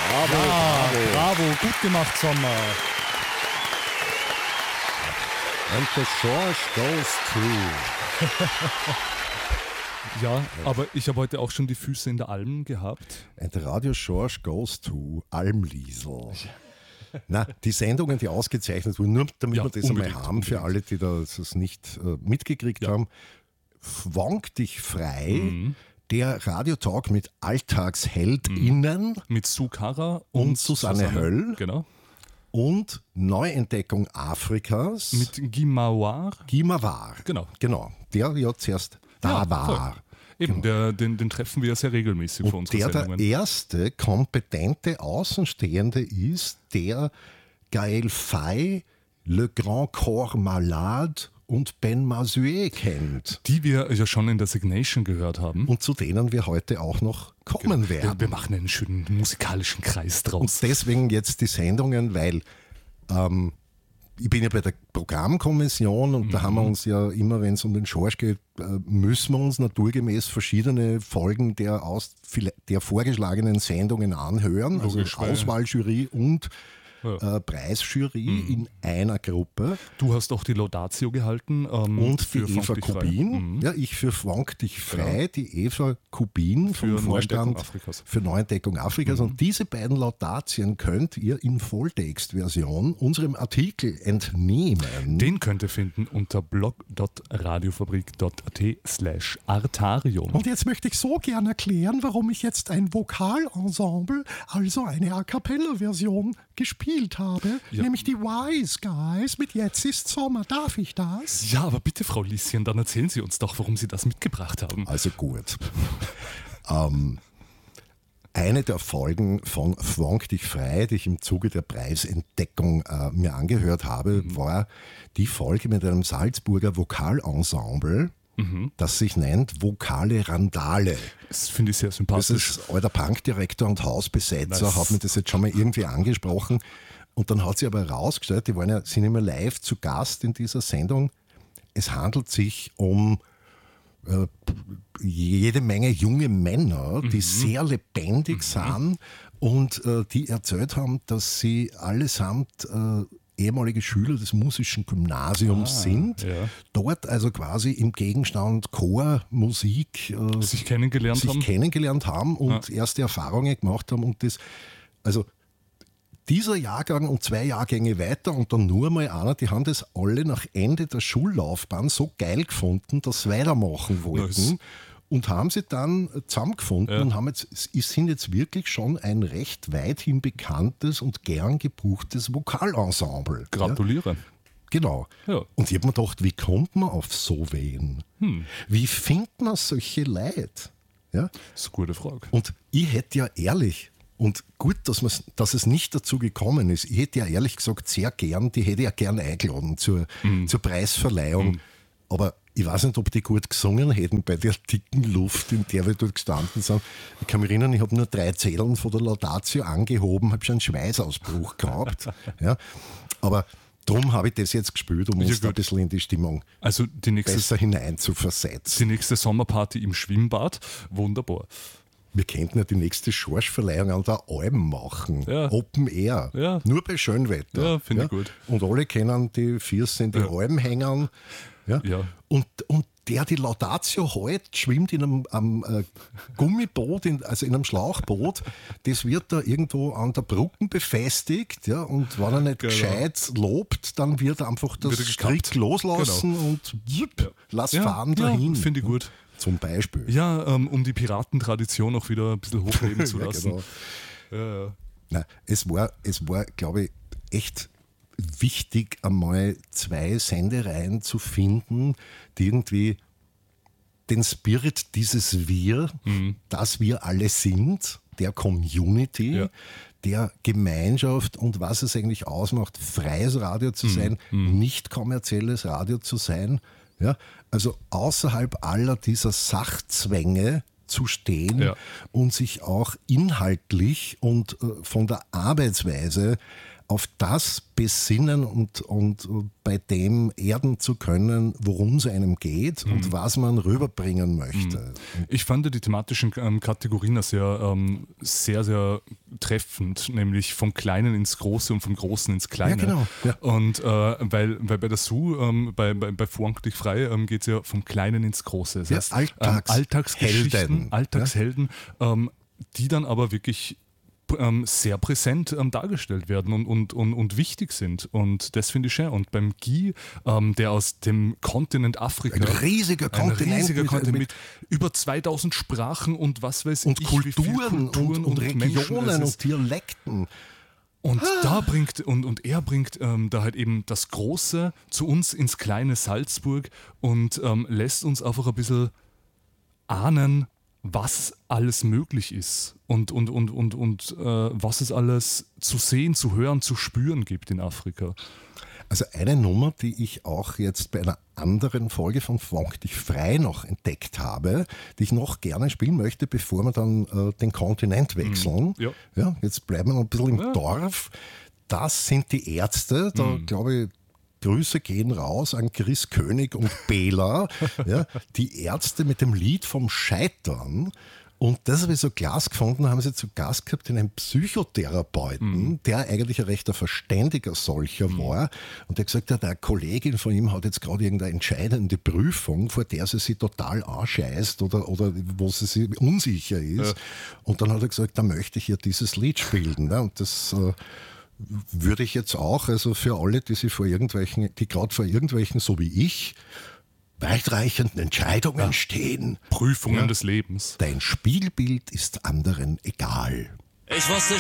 Bravo, gut gemacht, Sommer. And the Schorsch goes to. Ja, aber ich habe heute auch schon die Füße in der Alm gehabt. And the Radio Schorsch goes to Almliesl. Na, die Sendungen, die ausgezeichnet wurden, nur damit wir das einmal haben, für alle, die das nicht mitgekriegt haben. Wank dich frei, der Radiotalk mit AlltagsheldInnen. Mit Sukara und Susanne Höll. Genau. Und Neuentdeckung Afrikas. Mit Gimawar. Genau. Der ja zuerst da war. Voll. Eben, Genau. den treffen wir ja sehr regelmäßig und für unsere der Sendungen. Der erste kompetente Außenstehende ist, der Gaël Faye, Le Grand Corps Malade und Ben Mazuet kennt. Die wir ja schon in der Signation gehört haben. Und zu denen wir heute auch noch kommen werden. Wir machen einen schönen musikalischen Kreis draus. Und deswegen jetzt die Sendungen, weil ich bin ja bei der Programmkommission und da haben wir uns ja immer, wenn es um den Schorsch geht, müssen wir uns naturgemäß verschiedene Folgen der vorgeschlagenen Sendungen anhören. Logisch, also Auswahljury und Preisjury in einer Gruppe. Du hast auch die Laudatio gehalten. Und für die Eva Kubin. Ja, ich für Wank dich frei, die Eva Kubin vom Vorstand für Neuentdeckung Afrikas. Und diese beiden Laudatien könnt ihr in Volltextversion unserem Artikel entnehmen. Den könnt ihr finden unter blog.radiofabrik.at/Artarium. Und jetzt möchte ich so gern erklären, warum ich jetzt ein Vokalensemble, also eine A-Cappella-Version gespielt habe, nämlich die Wise Guys mit Jetzt ist Sommer. Darf ich das? Ja, aber bitte, Frau Lieschen, dann erzählen Sie uns doch, warum Sie das mitgebracht haben. Also gut. Eine der Folgen von Wank dich frei, die ich im Zuge der Preisentdeckung mir angehört habe, war die Folge mit einem Salzburger Vokalensemble, das sich nennt Vokale Randale. Das finde ich sehr sympathisch. Das ist alter Punkdirektor und Hausbesetzer, hat mir das jetzt schon mal irgendwie angesprochen. Und dann hat sich aber herausgestellt, sind immer live zu Gast in dieser Sendung. Es handelt sich um jede Menge junge Männer, die sehr lebendig sind und die erzählt haben, dass sie allesamt ehemalige Schüler des musischen Gymnasiums sind, dort also quasi im Gegenstand Chor, Musik sich kennengelernt haben und erste Erfahrungen gemacht haben und das, also dieser Jahrgang und 2 Jahrgänge weiter und dann nur mal einer, die haben das alle nach Ende der Schullaufbahn so geil gefunden, dass sie weitermachen wollten. Und haben sie dann zusammengefunden und sind jetzt wirklich schon ein recht weithin bekanntes und gern gebuchtes Vokalensemble. Gratuliere. Ja? Genau. Ja. Und ich habe mir gedacht, wie kommt man auf so wen? Wie findet man solche Leute? Ja? Das ist eine gute Frage. Und ich hätte ja ehrlich, und gut, dass es nicht dazu gekommen ist, ich hätte ja ehrlich gesagt sehr gern, die hätte ich ja gern eingeladen zur Preisverleihung. Aber ich weiß nicht, ob die gut gesungen hätten bei der dicken Luft, in der wir dort gestanden sind. Ich kann mich erinnern, ich habe nur 3 Zetteln von der Laudatio angehoben, habe schon einen Schweißausbruch gehabt. Ja. Aber darum habe ich das jetzt gespielt, um uns da ein bisschen in die Stimmung besser hineinzuversetzen. Die nächste Sommerparty im Schwimmbad, wunderbar. Wir könnten ja die nächste Schorschverleihung an der Alm machen. Ja. Open Air. Ja. Nur bei Schönwetter. Ja, finde ich gut. Und alle können die Füße in die Alm hängen. Ja. Und der die Laudatio hält, schwimmt in einem Gummiboot, also in einem Schlauchboot. Das wird da irgendwo an der Brücke befestigt. Ja, und wenn er nicht gescheit lobt, dann wird er einfach das Strick loslassen und lass fahren dahin. Finde ich gut. Zum Beispiel. Ja, um die Piratentradition auch wieder ein bisschen hochleben zu lassen. Genau. Na, es war, glaube ich, echt wichtig, einmal 2 Sendereien zu finden, die irgendwie den Spirit dieses Wir, das wir alle sind, der Community, der Gemeinschaft und was es eigentlich ausmacht, freies Radio zu sein, nicht kommerzielles Radio zu sein. Ja, also außerhalb aller dieser Sachzwänge zu stehen und sich auch inhaltlich und von der Arbeitsweise auf das besinnen und bei dem erden zu können, worum es einem geht und was man rüberbringen möchte. Ich fand die thematischen Kategorien sehr, sehr treffend, nämlich vom Kleinen ins Große und vom Großen ins Kleine. Ja, genau. Ja. Und weil bei der Sue, bei Frank dich frei, geht es ja vom Kleinen ins Große. Das heißt, Alltagsgeschichten, Alltagshelden, die dann aber wirklich sehr präsent dargestellt werden und wichtig sind. Und das finde ich schön. Und beim Guy, der aus dem Kontinent Afrika... Ein riesiger Kontinent mit über 2000 Sprachen und was weiß und ich, Kulturen und Regionen Menschen und Dialekten. Und er bringt da halt eben das Große zu uns ins kleine Salzburg und lässt uns einfach ein bisschen ahnen, was alles möglich ist und was es alles zu sehen, zu hören, zu spüren gibt in Afrika. Also eine Nummer, die ich auch jetzt bei einer anderen Folge von Frank dich frei noch entdeckt habe, die ich noch gerne spielen möchte, bevor wir dann den Kontinent wechseln. Ja. Ja, jetzt bleiben wir noch ein bisschen im Dorf. Das sind die Ärzte, da glaube ich, Grüße gehen raus an Chris König und Bela, ja, die Ärzte mit dem Lied vom Scheitern. Und das habe ich so Glas gefunden, haben sie zu Gast gehabt einen Psychotherapeuten, der eigentlich ein recht verständiger solcher war. Und der gesagt hat, eine Kollegin von ihm hat jetzt gerade irgendeine entscheidende Prüfung, vor der sie sich total anscheißt oder wo sie sich unsicher ist. Ja. Und dann hat er gesagt, da möchte ich ihr dieses Lied spielen. Ne? Und das würde ich jetzt auch, also für alle, die gerade vor irgendwelchen, so wie ich, weitreichenden Entscheidungen stehen. Prüfungen des Lebens. Dein Spiegelbild ist anderen egal. Ich wusste